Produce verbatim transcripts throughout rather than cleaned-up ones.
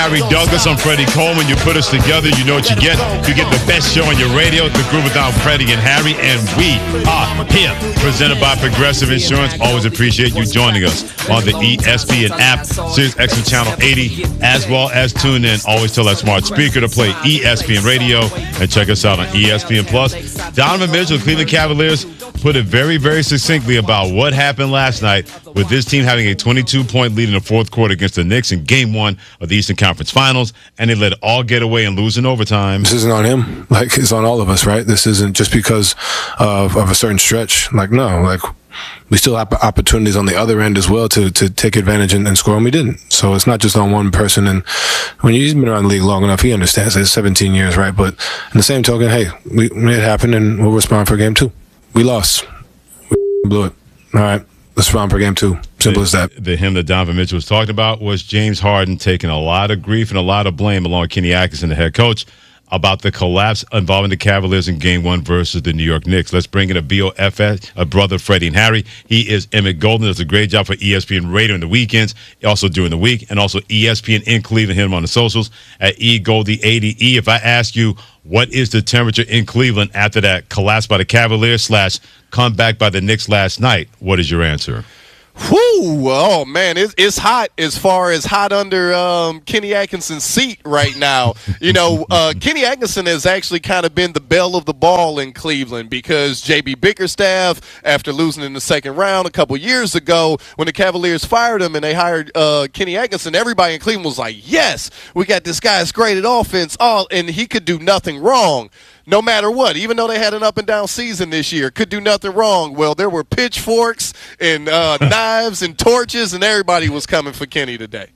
Harry Douglas. I'm Freddie Coleman. You put us together, you know what you get. You get the best show on your radio, The Groove Without Freddie and Harry, and we are here. Presented by Progressive Insurance. Always appreciate you joining us on the E S P N app, Sirius X M Channel eighty, as well as tune in. Always tell that smart speaker to play E S P N Radio, and check us out on E S P N Plus. Donovan Mitchell, Cleveland Cavaliers, put it very, very succinctly about what happened last night with this team having a twenty-two point lead in the fourth quarter against the Knicks in Game One of the Eastern Conference Finals, and they let it all get away and lose in overtime. This isn't on him. Like, it's on all of us, right? This isn't just because of, of a certain stretch. Like, no. Like, we still have opportunities on the other end as well to, to take advantage and, and score, and we didn't. So it's not just on one person. And when you've been around the league long enough, he understands. It's seventeen years, right? But in the same token, hey, we, it happened, and we'll respond for game two. We lost. We blew it. All right. Let's respond for game two. Simple the, as that. The him that Donovan Mitchell was talking about was James Harden taking a lot of grief and a lot of blame, along with Kenny Atkinson, the head coach, about the collapse involving the Cavaliers in Game One versus the New York Knicks. Let's bring in a B O F S, a brother, Freddie and Harry. He is Emmett Golden. Does a great job for E S P N Radio in the weekends, also during the week, and also E S P N in Cleveland. Hit him on the socials at E Goldie eighty E. If I ask you, what is the temperature in Cleveland after that collapse by the Cavaliers slash comeback by the Knicks last night, what is your answer? Whew, oh, man, it's, it's hot as far as hot under um, Kenny Atkinson's seat right now. You know, uh, Kenny Atkinson has actually kind of been the belle of the ball in Cleveland because J B Bickerstaff, after losing in the second round a couple years ago, when the Cavaliers fired him and they hired uh, Kenny Atkinson, everybody in Cleveland was like, yes, we got this guy that's great at offense, all, and he could do nothing wrong. No matter what, even though they had an up-and-down season this year, could do nothing wrong. Well, there were pitchforks and uh, knives and torches, and everybody was coming for Kenny today.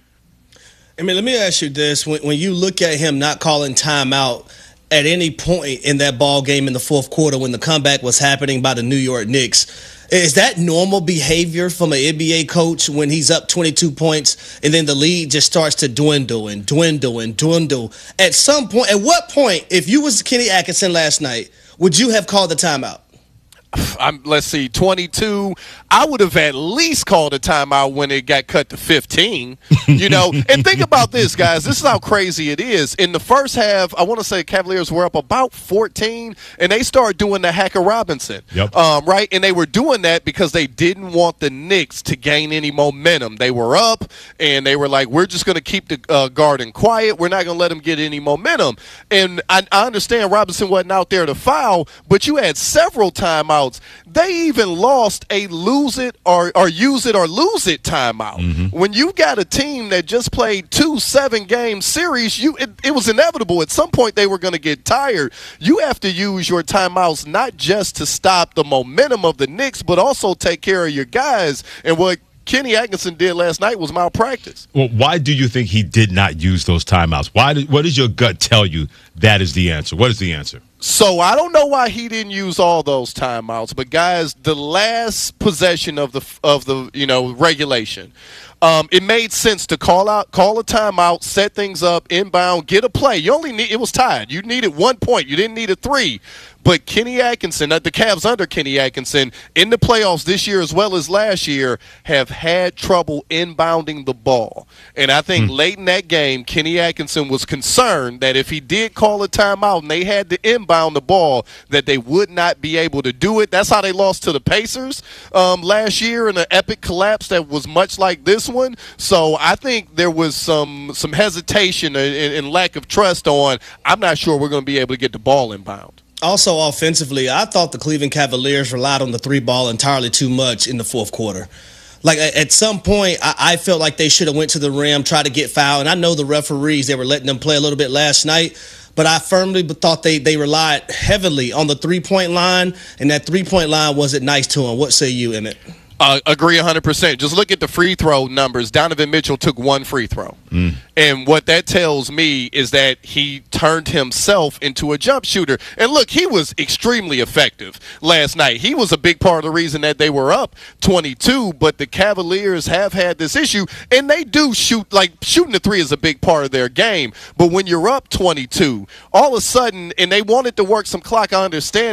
I mean, let me ask you this. When, when you look at him not calling timeout at any point in that ball game in the fourth quarter when the comeback was happening by the New York Knicks, is that normal behavior from an N B A coach when he's up twenty-two points and then the lead just starts to dwindle and dwindle and dwindle? At some point, at what point, if you was Kenny Atkinson last night, would you have called the timeout? I'm, let's see, twenty-two. I would have at least called a timeout when it got cut to fifteen. You know, and think about this, guys. This is how crazy it is. In the first half, I want to say Cavaliers were up about fourteen, and they started doing the Hacker Robinson. Yep. Um, right? And they were doing that because they didn't want the Knicks to gain any momentum. They were up, and they were like, we're just going to keep the uh, Garden quiet. We're not going to let them get any momentum. And I, I understand Robinson wasn't out there to foul, but you had several timeouts. They even lost a lose it or, or use it or lose it timeout. Mm-hmm. When you got a team that just played two seven-game series, you it, it was inevitable. At some point, they were going to get tired. You have to use your timeouts not just to stop the momentum of the Knicks, but also take care of your guys. And what Kenny Atkinson did last night was malpractice. Well, why do you think he did not use those timeouts? Why? Did, what does your gut tell you that is the answer? What is the answer? So I don't know why he didn't use all those timeouts, but guys, the last possession of the of the you know regulation, um, it made sense to call out, call a timeout, set things up, inbound, get a play. You only need it was tied. You needed one point. You didn't need a three. But Kenny Atkinson, the Cavs under Kenny Atkinson, in the playoffs this year as well as last year, have had trouble inbounding the ball. And I think hmm. late in that game, Kenny Atkinson was concerned that if he did call a timeout and they had to inbound the ball, that they would not be able to do it. That's how they lost to the Pacers um, last year in an epic collapse that was much like this one. So I think there was some some hesitation and, and lack of trust on, I'm not sure we're going to be able to get the ball inbound. Also, offensively, I thought the Cleveland Cavaliers relied on the three ball entirely too much in the fourth quarter. Like, at some point, I, I felt like they should have went to the rim, tried to get fouled. And I know the referees, they were letting them play a little bit last night. But I firmly thought they, they relied heavily on the three-point line, and that three-point line wasn't nice to them. What say you, Emmett? Uh, agree one hundred percent. Just look at the free throw numbers. Donovan Mitchell took one free throw. Mm. And what that tells me is that he turned himself into a jump shooter. And look, he was extremely effective last night. He was a big part of the reason that they were up twenty-two, but the Cavaliers have had this issue, and they do shoot, like shooting the three is a big part of their game. But when you're up twenty-two, all of a sudden, and they wanted to work some clock, I understand that,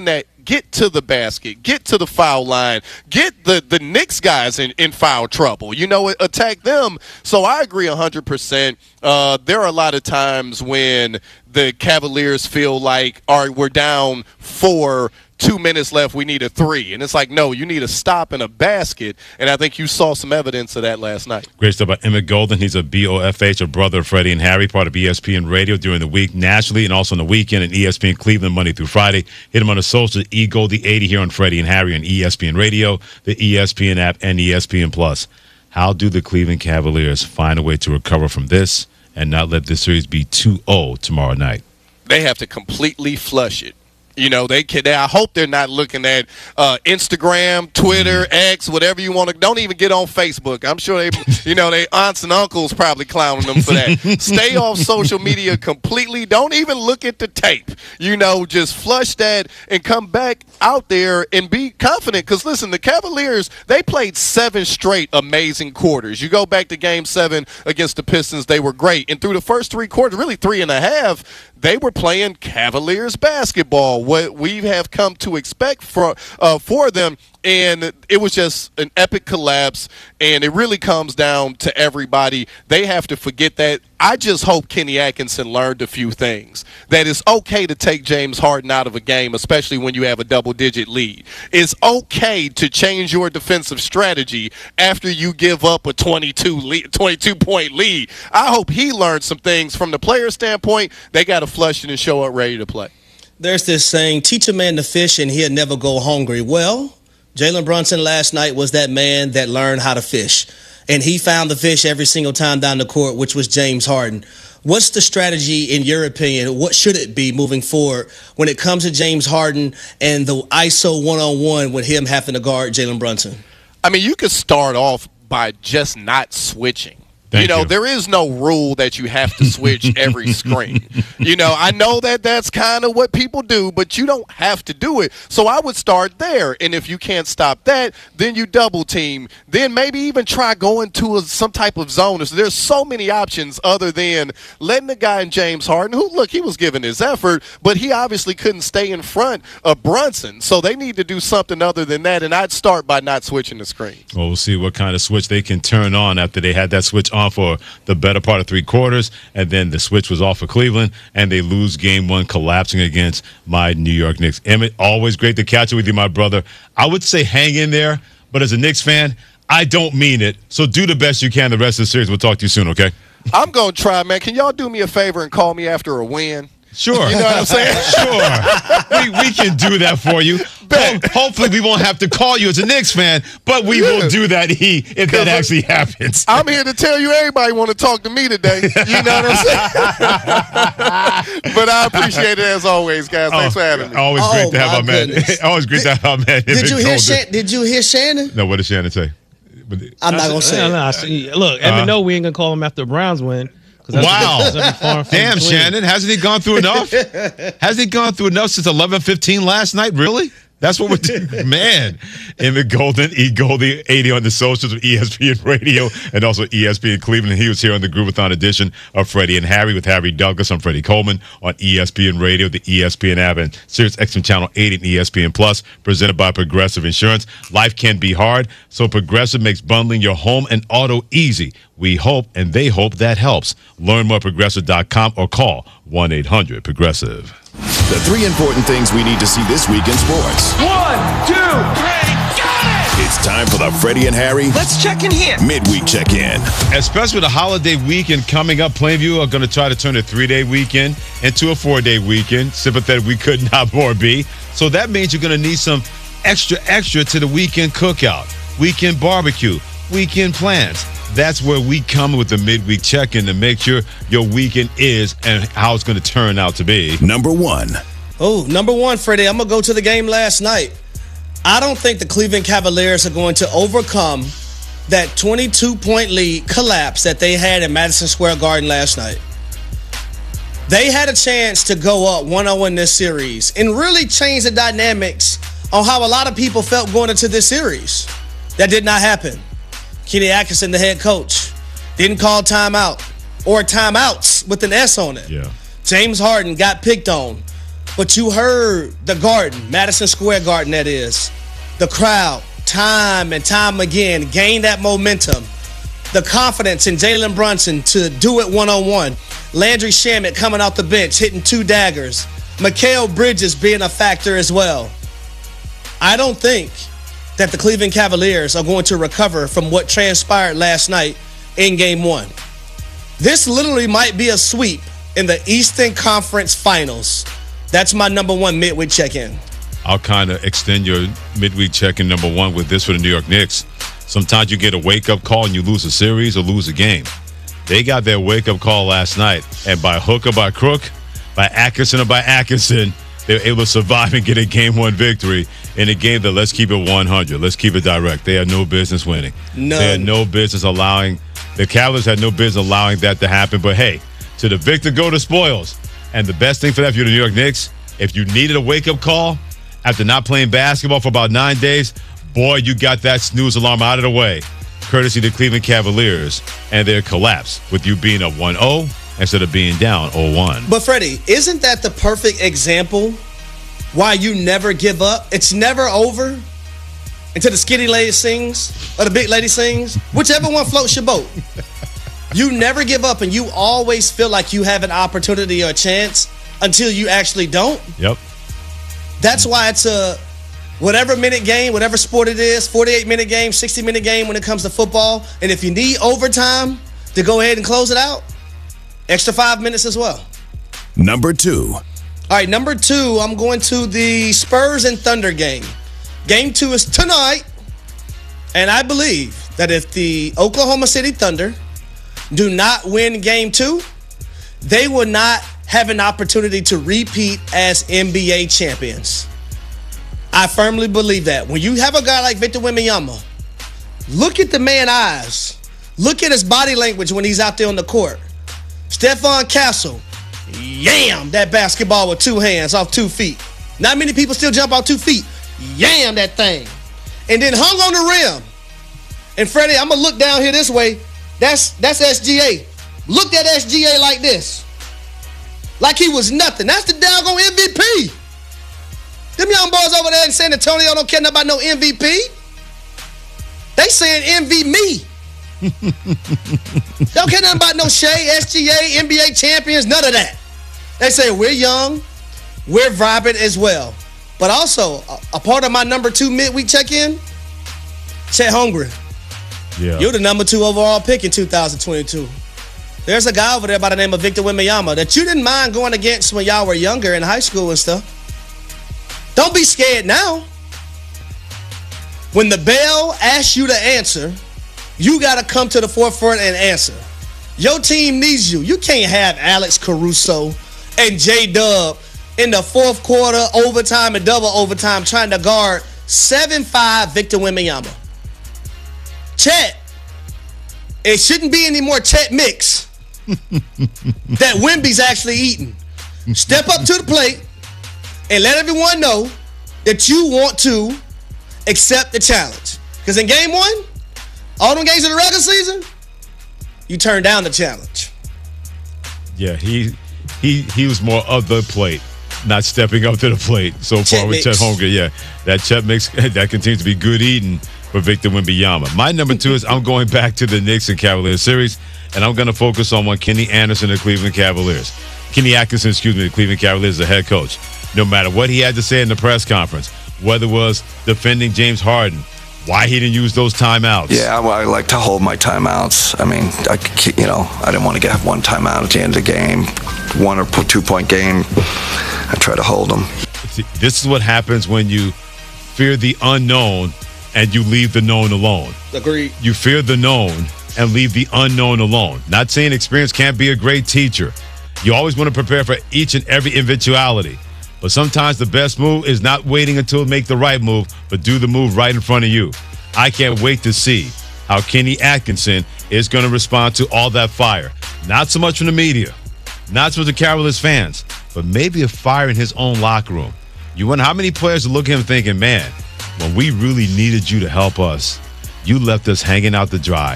get to the basket, get to the foul line, get the, the Knicks guys in, in foul trouble, you know, attack them. So I agree one hundred percent. Uh, there are a lot of times when the Cavaliers feel like, all right, we're down four, two minutes left, we need a three. And it's like, no, you need a stop and a basket. And I think you saw some evidence of that last night. Great stuff by Emmett Golden. He's a B O F H, a brother of Freddie and Harry, part of E S P N Radio during the week nationally and also on the weekend and E S P N Cleveland Monday through Friday. Hit him on the social, E Goldie eighty here on Freddie and Harry on E S P N Radio, the E S P N app, and E S P N Plus. How do the Cleveland Cavaliers find a way to recover from this and not let this series be two oh tomorrow night? They have to completely flush it. You know, they can. They, I hope they're not looking at uh, Instagram, Twitter, X, whatever you want to. Don't even get on Facebook. I'm sure they, you know, their aunts and uncles probably clowning them for that. Stay off social media completely. Don't even look at the tape. You know, just flush that and come back out there and be confident. Because, listen, the Cavaliers, they played seven straight amazing quarters. You go back to game seven against the Pistons, they were great. And through the first three quarters, really three and a half, they were playing Cavaliers basketball, what we have come to expect for uh, for them. And it was just an epic collapse, and it really comes down to everybody. They have to forget that. I just hope Kenny Atkinson learned a few things. That it's okay to take James Harden out of a game, especially when you have a double-digit lead. It's okay to change your defensive strategy after you give up a twenty-two lead, twenty-two point lead. I hope he learned some things from the player standpoint. They got to flush it and show up ready to play. There's this saying, teach a man to fish and he'll never go hungry. Well, Jalen Brunson last night was that man that learned how to fish. And he found the fish every single time down the court, which was James Harden. What's the strategy, in your opinion? What should it be moving forward when it comes to James Harden and the I S O one-on-one with him having to guard Jalen Brunson? I mean, you could start off by just not switching. Thank you know, you. there is no rule that you have to switch every screen. You know, I know that that's kind of what people do, but you don't have to do it. So I would start there. And if you can't stop that, then you double team. Then maybe even try going to a, some type of zone. So there's so many options other than letting the guy in James Harden, who, look, he was giving his effort, but he obviously couldn't stay in front of Brunson. So they need to do something other than that. And I'd start by not switching the screen. Well, we'll see what kind of switch they can turn on after they had that switch on for the better part of three quarters, and then the switch was off for Cleveland, and they lose game one, collapsing against my New York Knicks. Emmett, always great to catch up with you, my brother. I would say hang in there, but as a Knicks fan, I don't mean it. So do the best you can the rest of the series. We'll talk to you soon, okay? I'm going to try, man. Can y'all do me a favor and call me after a win? Sure. You know what I'm saying? Sure. we, we can do that for you. Ho- hopefully we won't have to call you as a Knicks fan, but we yeah. will do that he, if that actually happens. I'm here to tell you everybody want to talk to me today. You know what I'm saying? But I appreciate it as always, guys. Thanks oh, for having me. Always oh, great to have our man. Always great did, to have our man. Did you, hear Shan- did you hear Shannon? No, what did Shannon say? I'm not going to say no, it. no, I see, look, Evan, uh, know we ain't going to call him after the Browns win. Wow. Damn, Shannon. Hasn't he gone through enough? Hasn't he gone through enough since eleven fifteen last night? Really? That's what we're doing. Man. Emmett Golden, E Goldie eighty on the socials of E S P N Radio and also E S P N Cleveland. He was here on the Groovathon edition of Freddie and Harry with Harry Douglas. I'm Freddie Coleman on E S P N Radio, the E S P N app, and Sirius X M Channel eighty and E S P N Plus, presented by Progressive Insurance. Life can be hard, so Progressive makes bundling your home and auto easy. We hope and they hope that helps. Learn more at progressive dot com or call one eight hundred progressive. The three important things we need to see this week in sports. One, two, three, got it! It's time for the Freddie and Harry Let's check in here. Midweek Check-In. Especially with the holiday weekend coming up, Plainview are going to try to turn a three-day weekend into a four-day weekend. Sympathetic we could not more be. So that means you're going to need some extra, extra to the weekend cookout, weekend barbecue, weekend plans. That's where we come with the midweek check-in to make sure your weekend is and how it's going to turn out to be. Number one. Oh, number one, Freddie, I'm going to go to the game last night. I don't think the Cleveland Cavaliers are going to overcome that twenty-two point lead collapse that they had in Madison Square Garden last night. They had a chance to go up one oh in this series and really change the dynamics on how a lot of people felt going into this series. That did not happen. Kenny Atkinson, the head coach, didn't call timeout or timeouts with an S on it. Yeah. James Harden got picked on. But you heard the Garden, Madison Square Garden that is, the crowd, time and time again, gain that momentum. The confidence in Jalen Brunson to do it one-on-one. Landry Shamet coming off the bench, hitting two daggers. Mikal Bridges being a factor as well. I don't think that the Cleveland Cavaliers are going to recover from what transpired last night in game one. This literally might be a sweep in the Eastern Conference Finals. That's my number one midweek check-in. I'll kind of extend your midweek check-in number one with this for the New York Knicks. Sometimes you get a wake-up call and you lose a series or lose a game. They got their wake-up call last night, and by hook or by crook, by Atkinson or by Atkinson, they were able to survive and get a game one victory in a game that, let's keep it one hundred. Let's keep it direct. They had no business winning. None. They had no business allowing, the Cavaliers had no business allowing that to happen. But hey, to the victor go the spoils. And the best thing for that, if you're the New York Knicks, if you needed a wake-up call after not playing basketball for about nine days, boy, you got that snooze alarm out of the way, courtesy of the Cleveland Cavaliers and their collapse with you being up one oh instead of being down oh one. But, Freddie, isn't that the perfect example why you never give up? It's never over until the skinny lady sings or the big lady sings. Whichever one floats your boat. You never give up, and you always feel like you have an opportunity or a chance until you actually don't. Yep. That's why it's a whatever minute game, whatever sport it is, forty-eight minute game, sixty minute game when it comes to football. And if you need overtime to go ahead and close it out, extra five minutes as well. Number two. All right, number two, I'm going to the Spurs and Thunder game. Game two is tonight. And I believe that if the Oklahoma City Thunder do not win game two, they will not have an opportunity to repeat as N B A champions. I firmly believe that. When you have a guy like Victor Wembanyama, look at the man's eyes. Look at his body language when he's out there on the court. Stephon Castle, yam that basketball with two hands off two feet. Not many people still jump off two feet. Yam that thing. And then hung on the rim. And Freddie, I'm going to look down here this way. That's that's S G A. Looked at S G A like this. Like he was nothing. That's the doggone M V P. Them young boys over there in San Antonio don't care nothing about no M V P. They saying M V me. Don't care nothing about no Shea, S G A, N B A champions, none of that. They say we're young, we're vibrant as well. But also, a, a part of my number two midweek check-in, Chet Holmgren. Yeah. You're the number two overall pick in two thousand twenty-two. There's a guy over there by the name of Victor Wembanyama that you didn't mind going against when y'all were younger in high school and stuff. Don't be scared now. When the bell asks you to answer, you got to come to the forefront and answer. Your team needs you. You can't have Alex Caruso and J-Dub in the fourth quarter, overtime, and double overtime trying to guard seven five Victor Wembanyama. Chet, it shouldn't be any more Chet mix that Wemby's actually eating. Step up to the plate and let everyone know that you want to accept the challenge. Because in game one, all them games of the regular season, you turn down the challenge. Yeah, he he he was more of the plate, not stepping up to the plate so Chet far with mix. Chet Holmgren. Yeah, that Chet mix, that continues to be good eating for Victor Wembanyama. My number two is I'm going back to the Knicks and Cavaliers series, and I'm going to focus on one Kenny Anderson of the Cleveland Cavaliers. Kenny Atkinson, excuse me, the Cleveland Cavaliers, the head coach. No matter what he had to say in the press conference, whether it was defending James Harden, why he didn't use those timeouts. Yeah, well, I like to hold my timeouts. I mean, I, you know, I didn't want to get one timeout at the end of the game, one or two-point game. I try to hold them. See, this is what happens when you fear the unknown and you leave the known alone. Agreed. You fear the known and leave the unknown alone. Not saying experience can't be a great teacher. You always want to prepare for each and every eventuality. But sometimes the best move is not waiting until you make the right move, but do the move right in front of you. I can't wait to see how Kenny Atkinson is going to respond to all that fire. Not so much from the media, not so much the Cavaliers fans, but maybe a fire in his own locker room. You wonder how many players look at him thinking, man, when we really needed you to help us, you left us hanging out to dry.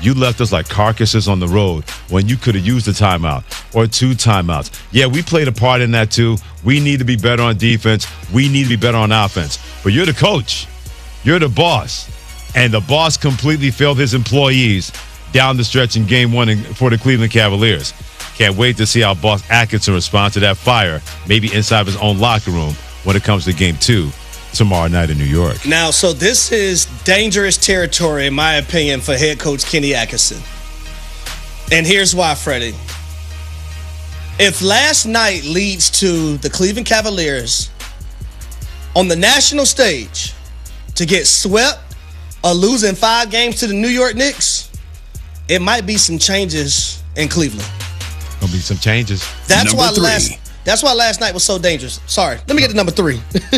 You left us like carcasses on the road when you could have used a timeout or two timeouts. Yeah, we played a part in that too. We need to be better on defense. We need to be better on offense. But you're the coach. You're the boss. And the boss completely failed his employees down the stretch in game one for the Cleveland Cavaliers. Can't wait to see how Boss Atkinson responds to that fire, maybe inside of his own locker room when it comes to game two tomorrow night in New York. Now, so this is dangerous territory, in my opinion, for head coach Kenny Atkinson. And here's why, Freddie. If last night leads to the Cleveland Cavaliers on the national stage to get swept or losing five games to the New York Knicks, it might be some changes in Cleveland. Gonna be some changes. That's Number why three. last that's why last night was so dangerous. Sorry. Let me get to number three.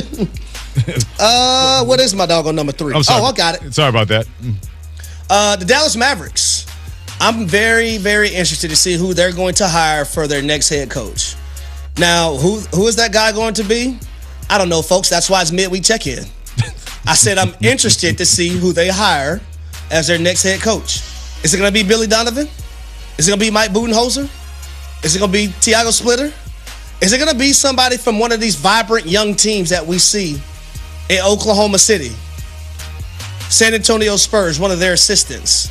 uh, what is my dog on number three? I'm sorry. Oh, I got it. Sorry about that. Uh, the Dallas Mavericks. I'm very, very interested to see who they're going to hire for their next head coach. Now, who who is that guy going to be? I don't know, folks. That's why it's midweek check-in. I said I'm interested to see who they hire as their next head coach. Is it going to be Billy Donovan? Is it going to be Mike Budenholzer? Is it going to be Tiago Splitter? Is it going to be somebody from one of these vibrant young teams that we see in Oklahoma City? San Antonio Spurs, one of their assistants.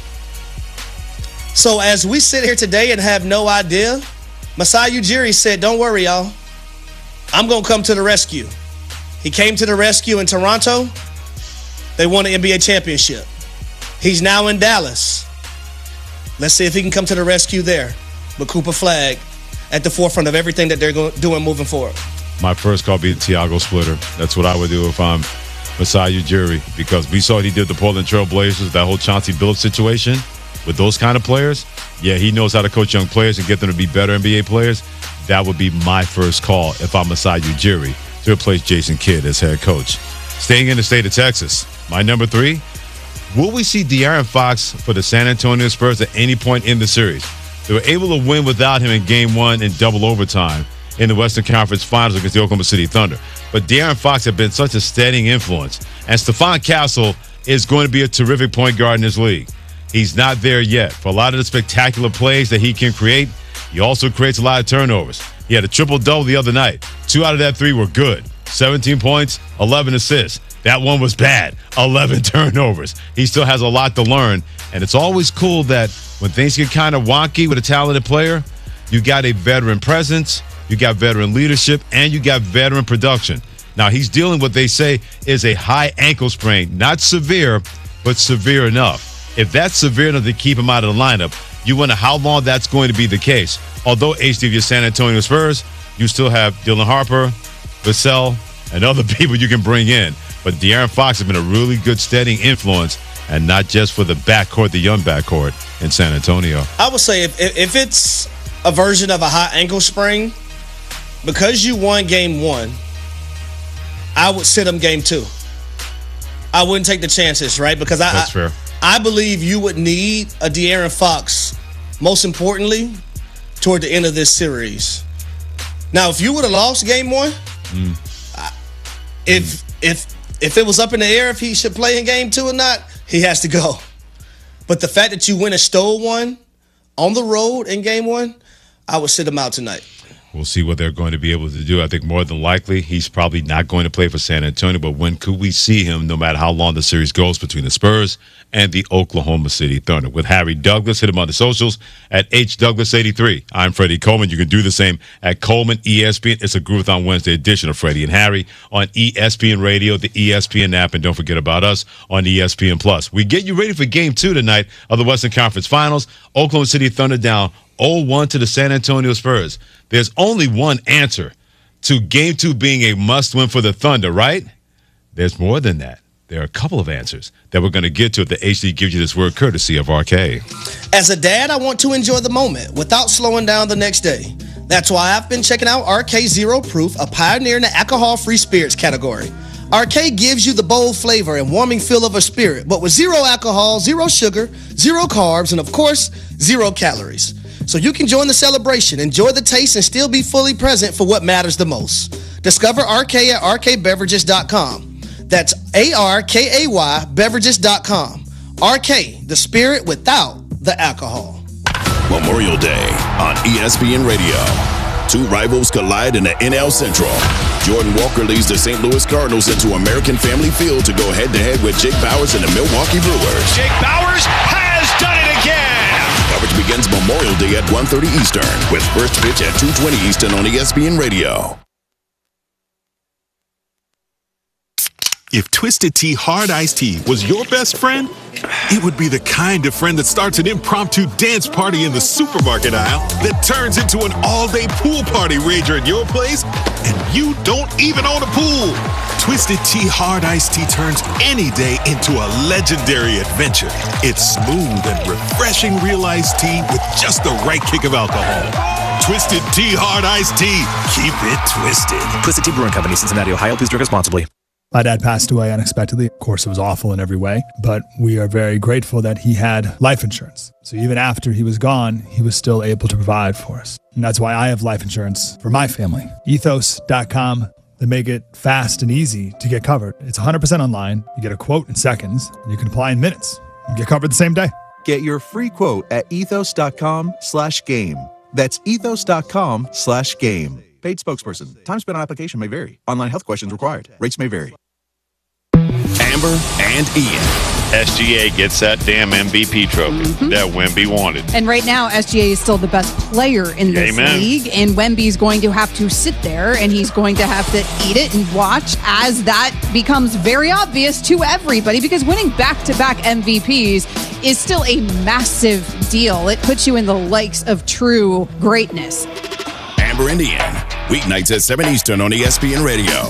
So as we sit here today and have no idea, Masai Ujiri said, don't worry, y'all. I'm going to come to the rescue. He came to the rescue in Toronto. They won the N B A championship. He's now in Dallas. Let's see if he can come to the rescue there. But Cooper Flagg at the forefront of everything that they're doing moving forward. My first call be the Tiago Splitter. That's what I would do if I'm Masai Ujiri, because we saw what he did the Portland Trail Blazers, that whole Chauncey Billups situation with those kind of players. Yeah, he knows how to coach young players and get them to be better N B A players. That would be my first call if I'm Masai Ujiri to replace Jason Kidd as head coach. Staying in the state of Texas, my number three, will we see De'Aaron Fox for the San Antonio Spurs at any point in the series? They were able to win without him in game one in double overtime in the Western Conference Finals against the Oklahoma City Thunder. But De'Aaron Fox has been such a steadying influence. And Stephon Castle is going to be a terrific point guard in this league. He's not there yet. For a lot of the spectacular plays that he can create, he also creates a lot of turnovers. He had a triple-double the other night. Two out of that three were good. seventeen points, eleven assists. That one was bad. eleven turnovers. He still has a lot to learn. And it's always cool that when things get kind of wonky with a talented player, you got a veteran presence, you got veteran leadership, and you got veteran production. Now, he's dealing with what they say is a high ankle sprain. Not severe, but severe enough. If that's severe enough to keep him out of the lineup, you wonder how long that's going to be the case. Although, H D, if you're San Antonio Spurs, you still have Dylan Harper, Vassell, and other people you can bring in. But De'Aaron Fox has been a really good steadying influence, and not just for the backcourt, the young backcourt in San Antonio. I would say if if it's a version of a high ankle sprain, because you won game one, I would sit him game two. I wouldn't take the chances, right? Because I That's fair. I, I believe you would need a De'Aaron Fox, most importantly, toward the end of this series. Now, if you would have lost game one, mm. I, if mm. if if it was up in the air if he should play in game two or not, he has to go. But the fact that you went and stole one on the road in game one, I would sit him out tonight. We'll see what they're going to be able to do. I think more than likely he's probably not going to play for San Antonio, but when could we see him no matter how long the series goes between the Spurs and the Oklahoma City Thunder? With Harry Douglas, hit him on the socials at H Douglas eighty-three. I'm Freddie Coleman. You can do the same at Coleman E S P N. It's a Groovathon Wednesday edition of Freddie and Harry on E S P N Radio, the E S P N app, and don't forget about us on E S P N Plus. We get you ready for game two tonight of the Western Conference Finals. Oklahoma City Thunder down oh one to the San Antonio Spurs. There's only one answer to game two being a must-win for the Thunder, right? There's more than that. There are a couple of answers that we're going to get to if the H D gives you this word courtesy of R K. As a dad, I want to enjoy the moment without slowing down the next day. That's why I've been checking out R K Zero Proof, a pioneer in the alcohol-free spirits category. R K gives you the bold flavor and warming feel of a spirit, but with zero alcohol, zero sugar, zero carbs, and of course, zero calories. So you can join the celebration, enjoy the taste, and still be fully present for what matters the most. Discover R K at R K beverages dot com. That's A R K A Y beverages dot com. R K, the spirit without the alcohol. Memorial Day on E S P N Radio. Two rivals collide in the N L Central. Jordan Walker leads the Saint Louis Cardinals into American Family Field to go head-to-head with Jake Bowers and the Milwaukee Brewers. Jake Bowers has done it again. Coverage begins Memorial Day at one thirty Eastern with first pitch at two twenty Eastern on E S P N Radio. If Twisted Tea Hard Iced Tea was your best friend, it would be the kind of friend that starts an impromptu dance party in the supermarket aisle that turns into an all-day pool party rager at your place, and you don't even own a pool. Twisted Tea Hard Iced Tea turns any day into a legendary adventure. It's smooth and refreshing real iced tea with just the right kick of alcohol. Twisted Tea Hard Iced Tea. Keep it twisted. Twisted Tea Brewing Company, Cincinnati, Ohio. Please drink responsibly. My dad passed away unexpectedly. Of course, it was awful in every way, but we are very grateful that he had life insurance. So even after he was gone, he was still able to provide for us. And that's why I have life insurance for my family. ethos dot com. They make it fast and easy to get covered. It's one hundred percent online. You get a quote in seconds, and you can apply in minutes. You get covered the same day. Get your free quote at ethos dot com slash game. That's ethos dot com slash game. Paid spokesperson. Time spent on application may vary. Online health questions required. Rates may vary. Amber and Ian. S G A gets that damn M V P trophy mm-hmm. that Wemby wanted. And right now, S G A is still the best player in this Amen. league. And Wemby's going to have to sit there, and he's going to have to eat it and watch as that becomes very obvious to everybody, because winning back-to-back M V Ps is still a massive deal. It puts you in the likes of true greatness. Amber and Ian. Weeknights at seven Eastern on E S P N Radio.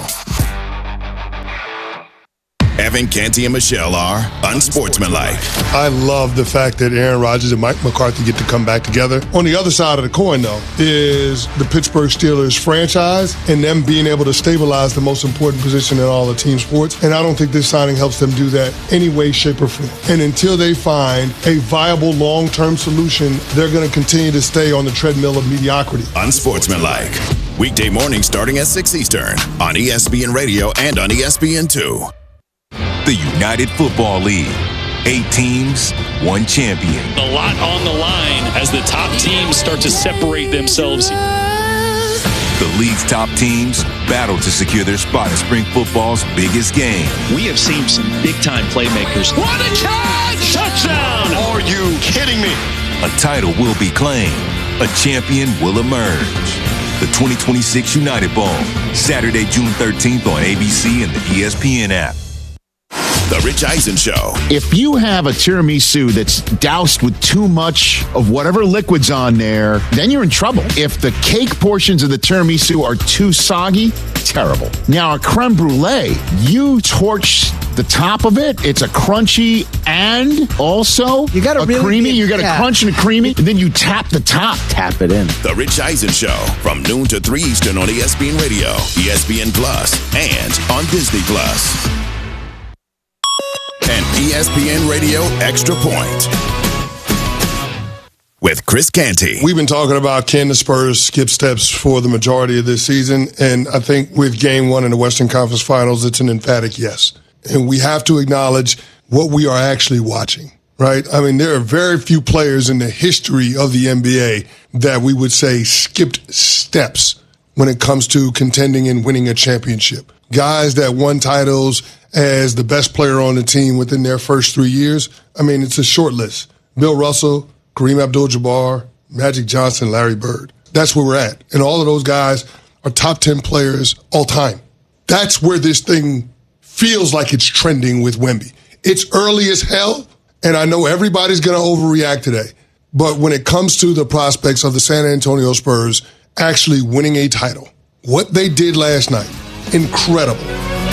Evan, Canty, and Michelle are unsportsmanlike. I love the fact that Aaron Rodgers and Mike McCarthy get to come back together. On the other side of the coin, though, is the Pittsburgh Steelers franchise and them being able to stabilize the most important position in all of team sports. And I don't think this signing helps them do that any way, shape, or form. And until they find a viable long-term solution, they're going to continue to stay on the treadmill of mediocrity. Unsportsmanlike. Weekday morning starting at six Eastern on E S P N Radio and on E S P N two. The United Football League. Eight teams, one champion. A lot on the line as the top teams start to separate themselves. The league's top teams battle to secure their spot in spring football's biggest game. We have seen some big-time playmakers. What a catch! Touchdown! Are you kidding me? A title will be claimed. A champion will emerge. The twenty twenty-six United Bowl, Saturday, June thirteenth on A B C and the E S P N app. The Rich Eisen Show. If you have a tiramisu that's doused with too much of whatever liquid's on there, then you're in trouble. If the cake portions of the tiramisu are too soggy, terrible. Now, a creme brulee, you torch the top of it, it's a crunchy and also you got a really creamy. Be, you got yeah. a crunch and a creamy, and then you tap the top. Tap it in. The Rich Eisen Show from noon to three Eastern on E S P N Radio, E S P N Plus, and on Disney Plus. And E S P N Radio Extra Point with Chris Canty. We've been talking about can the Spurs skip steps for the majority of this season, and I think with game one in the Western Conference Finals, it's an emphatic yes. And we have to acknowledge what we are actually watching, right? I mean, there are very few players in the history of the N B A that we would say skipped steps when it comes to contending and winning a championship. Guys that won titles as the best player on the team within their first three years. I mean, it's a short list. Bill Russell, Kareem Abdul-Jabbar, Magic Johnson, Larry Bird. That's where we're at. And all of those guys are top ten players all time. That's where this thing feels like it's trending with Wemby. It's early as hell, and I know everybody's going to overreact today. But when it comes to the prospects of the San Antonio Spurs actually winning a title, what they did last night, incredible.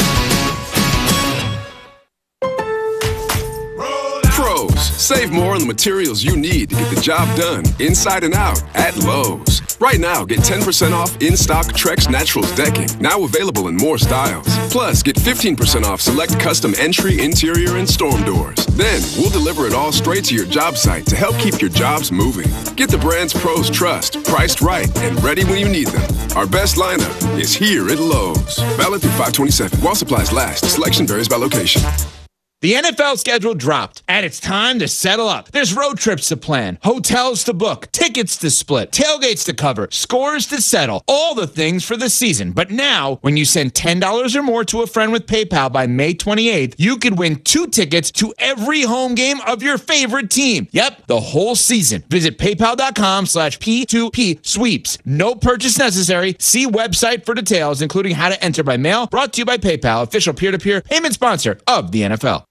Save more on the materials you need to get the job done inside and out at Lowe's. Right now, get ten percent off in-stock Trex Naturals decking, now available in more styles. Plus, get fifteen percent off select custom entry, interior, and storm doors. Then, we'll deliver it all straight to your job site to help keep your jobs moving. Get the brands pros trust, priced right, and ready when you need them. Our best lineup is here at Lowe's. Valid through five twenty-seven. While supplies last, selection varies by location. The N F L schedule dropped, and it's time to settle up. There's road trips to plan, hotels to book, tickets to split, tailgates to cover, scores to settle, all the things for the season. But now, when you send ten dollars or more to a friend with PayPal by May twenty-eighth, you could win two tickets to every home game of your favorite team. Yep, the whole season. Visit paypal.com slash P2P sweeps. No purchase necessary. See website for details, including how to enter by mail. Brought to you by PayPal, official peer-to-peer payment sponsor of the N F L.